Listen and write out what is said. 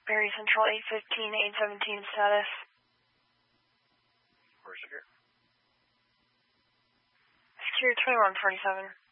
Berry Central 815, 817 status. Where's Secure? Secure 2147.